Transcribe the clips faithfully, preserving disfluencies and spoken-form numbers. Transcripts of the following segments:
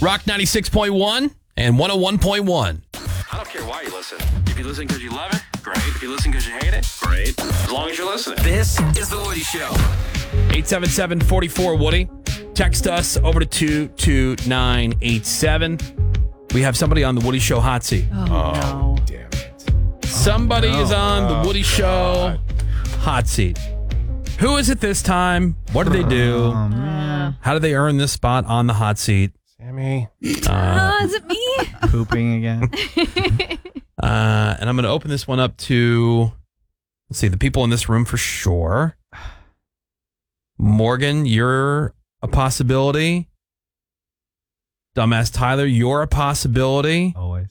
Rock ninety-six point one and one oh one point one. I don't care why you listen. If you listen because you love it, great. If you listen because you hate it, great. As long as you're listening. This is The Woody Show. eight seven seven, four four, Woody. Text us over to two two nine eight seven. We have somebody on the Woody Show hot seat. Oh, no. Damn it. Somebody is on the Woody Show hot seat. Who is it this time? What do they do? Oh, man. How do they earn this spot on the hot seat? Sammy. Uh, is it me? Pooping again. Uh, and I'm going to open this one up to, let's see, the people in this room for sure. Morgan, you're a possibility. Dumbass Tyler, you're a possibility. Always.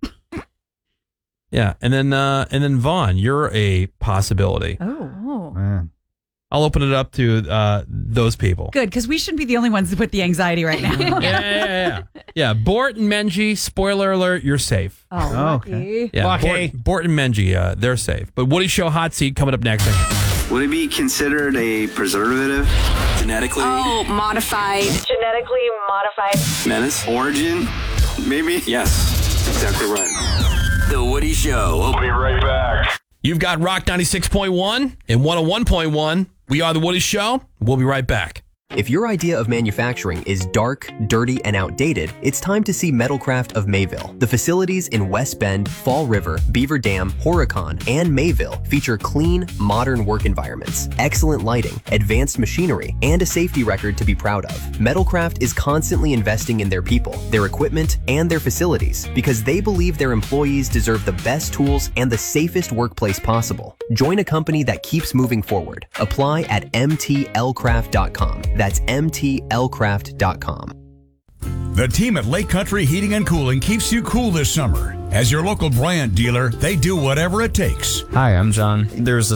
Yeah, and then uh, and then Vaughn, you're a possibility. Oh. Man. I'll open it up to uh, those people. Good, because we shouldn't be the only ones with the anxiety right now. Yeah, yeah, yeah, yeah. Yeah, Bort and Menji, spoiler alert, you're safe. Oh, Oh, lucky. okay. Yeah, Lucky. Bort, Bort and Menji, uh, they're safe. But Woody Show hot seat coming up next. Would it be considered a preservative? Genetically. Oh, modified. Genetically modified. Menace. Origin? Maybe? Yes. Exactly right. The Woody Show. We'll be right back. You've got Rock ninety-six point one and one oh one point one. We are The Woody Show. We'll be right back. If your idea of manufacturing is dark, dirty, and outdated, it's time to see Metalcraft of Mayville. The facilities in West Bend, Fall River, Beaver Dam, Horicon, and Mayville feature clean, modern work environments, excellent lighting, advanced machinery, and a safety record to be proud of. Metalcraft is constantly investing in their people, their equipment, and their facilities because they believe their employees deserve the best tools and the safest workplace possible. Join a company that keeps moving forward. Apply at m t l craft dot com. That's m t l craft dot com. The team at Lake Country Heating and Cooling keeps you cool this summer. As your local Bryant dealer, they do whatever it takes. Hi, I'm John. There's a